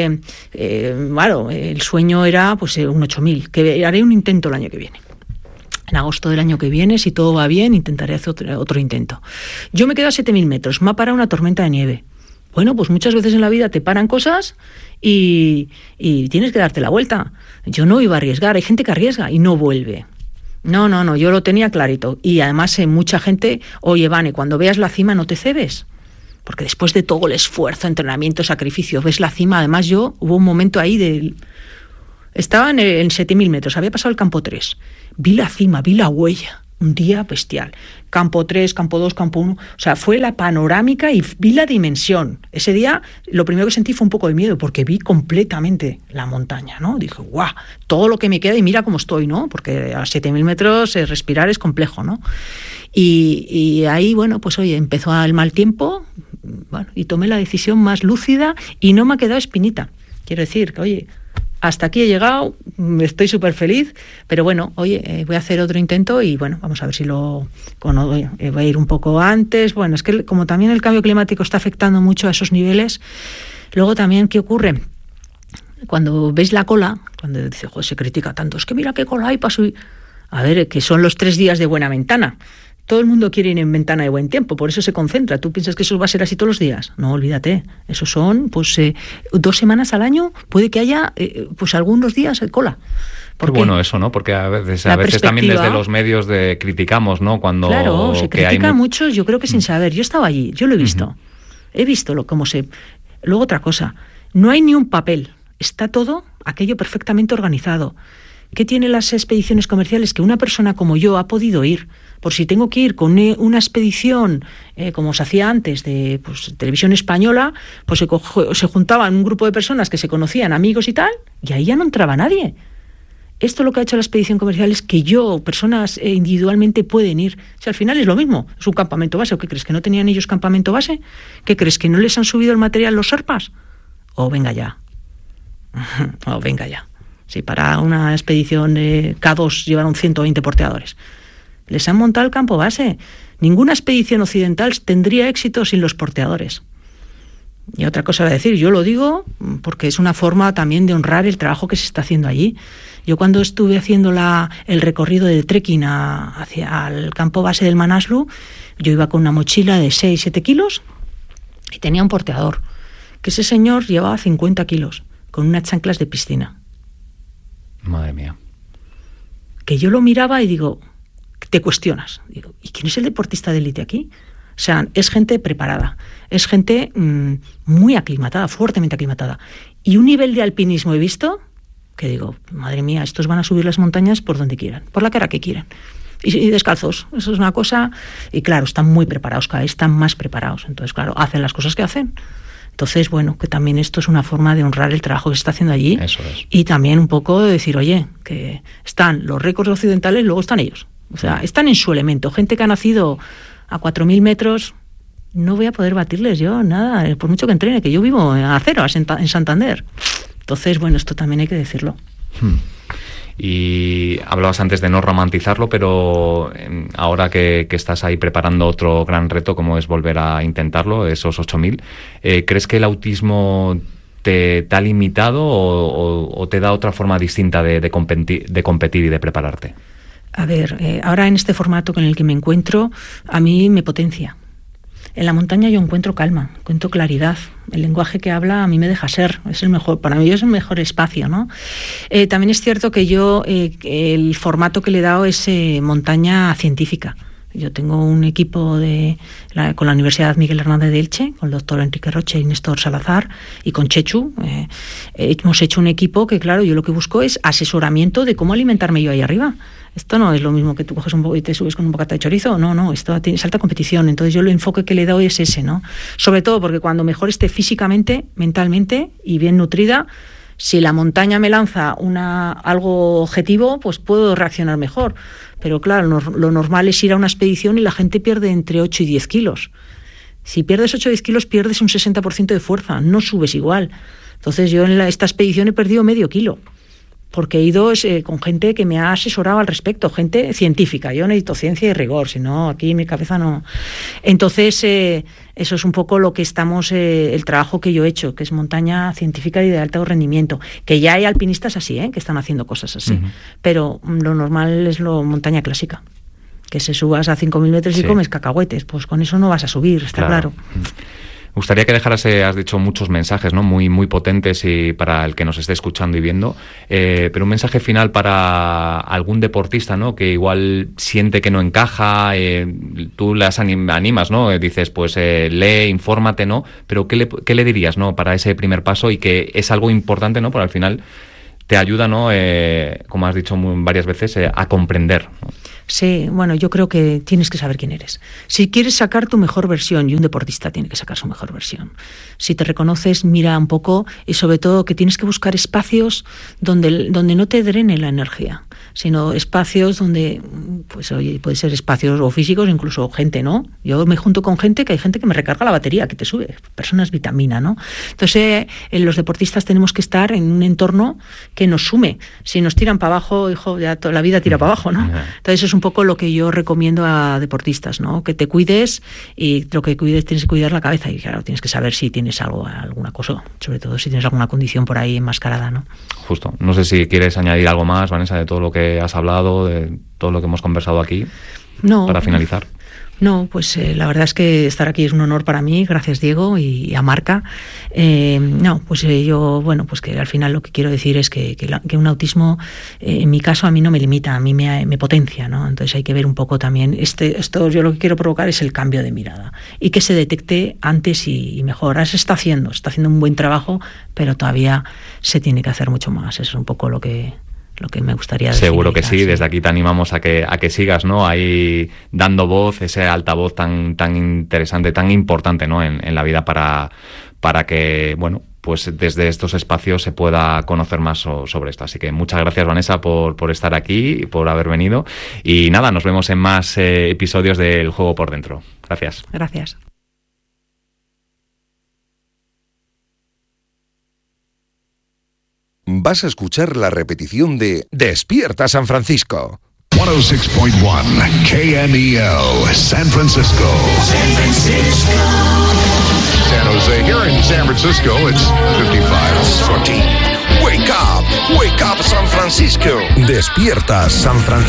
claro, el sueño era pues un 8000, que haré un intento el año que viene. En agosto del año que viene, si todo va bien, intentaré hacer otro intento. Yo me quedo a 7.000 metros, me ha parado una tormenta de nieve. Bueno, pues muchas veces en la vida te paran cosas y tienes que darte la vuelta. Yo no iba a arriesgar, hay gente que arriesga y no vuelve. No, yo lo tenía clarito. Y además mucha gente, oye, Vane, cuando veas la cima no te cebes. Porque después de todo el esfuerzo, entrenamiento, sacrificio, ves la cima. Además hubo un momento ahí estaba en 7.000 metros, había pasado el campo 3. Vi la cima, vi la huella, un día bestial. Campo 3, campo 2, campo 1, o sea, fue la panorámica y vi la dimensión. Ese día lo primero que sentí fue un poco de miedo, porque vi completamente la montaña, ¿no? Dije, guau, todo lo que me queda y mira cómo estoy, ¿no? Porque a 7.000 metros respirar es complejo, ¿no? Y ahí, bueno, pues oye, empezó el mal tiempo, bueno, y tomé la decisión más lúcida y no me ha quedado espinita. Quiero decir que, oye, hasta aquí he llegado, estoy súper feliz, pero bueno, oye, voy a hacer otro intento y bueno, vamos a ver si voy a ir un poco antes. Bueno, es que como también el cambio climático está afectando mucho a esos niveles, luego también, ¿qué ocurre? Cuando ves la cola, cuando dice, joder, se critica tanto, es que mira qué cola hay para subir. A ver, que son los 3 días de buena ventana. Todo el mundo quiere ir en ventana de buen tiempo, por eso se concentra. ¿Tú piensas que eso va a ser así todos los días? No, olvídate. Eso son, pues, 2 semanas al año. Puede que haya, pues, algunos días de cola. Qué bueno eso, ¿no? Porque a veces también desde los medios criticamos, ¿no? Claro, se critica mucho, yo creo que sin saber. Yo estaba allí, yo lo he visto. Uh-huh. He visto cómo se... Luego otra cosa, no hay ni un papel. Está todo aquello perfectamente organizado. ¿Qué tienen las expediciones comerciales? Que una persona como yo ha podido ir. Por si tengo que ir con una expedición, como se hacía antes, de televisión española, pues se juntaban un grupo de personas que se conocían, amigos y tal, y ahí ya no entraba nadie. Esto lo que ha hecho la expedición comercial es que personas individualmente pueden ir. O sea, al final es lo mismo, es un campamento base. ¿O qué crees, que no tenían ellos campamento base? ¿Qué crees, que no les han subido el material los Sherpas? Venga ya. Venga ya. Si para una expedición K2 llevaron 120 porteadores. Les han montado el campo base. Ninguna expedición occidental tendría éxito sin los porteadores. Y otra cosa voy a decir, yo lo digo porque es una forma también de honrar el trabajo que se está haciendo allí. Yo cuando estuve haciendo el recorrido de trekking hacia el campo base del Manaslu, yo iba con una mochila de 6-7 kilos y tenía un porteador, que ese señor llevaba 50 kilos, con unas chanclas de piscina. Madre mía. Que yo lo miraba y digo, te cuestionas. Digo, ¿y quién es el deportista de élite aquí? O sea, es gente preparada, es gente muy aclimatada, fuertemente aclimatada. Y un nivel de alpinismo he visto que digo, madre mía, estos van a subir las montañas por donde quieran, por la cara que quieran. Y descalzos, eso es una cosa. Y claro, están muy preparados, cada vez están más preparados. Entonces, claro, hacen las cosas que hacen. Entonces, bueno, que también esto es una forma de honrar el trabajo que se está haciendo allí. Eso es. Y también un poco de decir, oye, que están los récords occidentales, luego están ellos. O sea, están en su elemento. Gente que ha nacido a 4.000 metros, no voy a poder batirles yo, nada, por mucho que entrene, que yo vivo a cero, en Santander. Entonces, bueno, esto también hay que decirlo. Y hablabas antes de no romantizarlo, pero ahora que estás ahí preparando otro gran reto, como es volver a intentarlo, esos 8.000, ¿crees que el autismo te ha limitado o te da otra forma distinta de competir y de prepararte? A ver, ahora en este formato con el que me encuentro, a mí me potencia. En la montaña yo encuentro calma, encuentro claridad. El lenguaje que habla a mí me deja ser, es el mejor, para mí es el mejor espacio, ¿no? También es cierto que yo, el formato que le he dado es montaña científica. Yo tengo un equipo con la Universidad Miguel Hernández de Elche, con el doctor Enrique Roche y Néstor Salazar, y con Chechu. Hemos hecho un equipo que, claro, yo lo que busco es asesoramiento de cómo alimentarme yo ahí arriba. Esto no es lo mismo que tú coges y te subes con un bocata de chorizo. No, esto es alta competición. Entonces yo el enfoque que le doy es ese, ¿no? Sobre todo porque cuando mejor esté físicamente, mentalmente y bien nutrida, Si la montaña me lanza algo objetivo, pues puedo reaccionar mejor. Pero claro, lo normal es ir a una expedición y la gente pierde entre 8 y 10 kilos. Si pierdes 8 o 10 kilos, pierdes un 60% de fuerza, no subes igual. Entonces yo en esta expedición he perdido medio kilo. Porque he ido con gente que me ha asesorado al respecto, gente científica. Yo necesito ciencia y rigor, si no, aquí mi cabeza no. Entonces, eso es un poco lo que el trabajo que yo he hecho, que es montaña científica y de alto rendimiento. Que ya hay alpinistas así, que están haciendo cosas así. Uh-huh. Pero lo normal es montaña clásica. Que se subas a 5.000 metros y comes cacahuetes. Pues con eso no vas a subir, está claro. Me gustaría que dejaras, has dicho muchos mensajes, ¿no? Muy, muy potentes y para el que nos esté escuchando y viendo, pero un mensaje final para algún deportista, ¿no? Que igual siente que no encaja, tú las animas, ¿no? Dices, pues lee, infórmate, ¿no? Pero ¿qué le dirías, ¿no? Para ese primer paso y que es algo importante, ¿no? Porque al final te ayuda, ¿no? Como has dicho varias veces, a comprender, ¿no? Sí, bueno, yo creo que tienes que saber quién eres. Si quieres sacar tu mejor versión, y un deportista tiene que sacar su mejor versión. Si te reconoces, mira un poco, y sobre todo que tienes que buscar espacios donde no te drene la energía, sino espacios donde, pues oye, puede ser espacios o físicos, incluso gente, ¿no? Yo me junto con gente que hay gente que me recarga la batería, que te sube, personas vitamina, ¿no? Entonces, los deportistas tenemos que estar en un entorno que nos sume. Si nos tiran para abajo, hijo, ya toda la vida tira para abajo, ¿no? Entonces, eso es un poco lo que yo recomiendo a deportistas, ¿no? Que te cuides y lo que cuides tienes que cuidar la cabeza y claro, tienes que saber si tienes alguna cosa, sobre todo si tienes alguna condición por ahí enmascarada, ¿no? Justo. No sé si quieres añadir algo más, Vanessa, de todo lo que has hablado, de todo lo que hemos conversado aquí. No. Para finalizar. No, pues la verdad es que estar aquí es un honor para mí, gracias Diego y a Marca. Yo, bueno, pues que al final lo que quiero decir es que un autismo, en mi caso, a mí no me limita, a mí me potencia, ¿no? Entonces hay que ver un poco también, esto yo lo que quiero provocar es el cambio de mirada y que se detecte antes y mejor. Ahora se está haciendo un buen trabajo, pero todavía se tiene que hacer mucho más. Eso es un poco lo que me gustaría decir. Seguro que sí, desde aquí te animamos a que sigas, ¿no? Ahí dando voz, ese altavoz tan interesante, tan importante, ¿no? En la vida para que, bueno, pues desde estos espacios se pueda conocer más sobre esto. Así que muchas gracias, Vanessa, por estar aquí, por haber venido. Y nada, nos vemos en más episodios del Juego por Dentro. Gracias. Gracias. Vas a escuchar la repetición de Despierta San Francisco. 106.1 KMEL, San Francisco. San Francisco. San Jose. Here in San Francisco, it's 55. Wake up, San Francisco. Despierta San Francisco.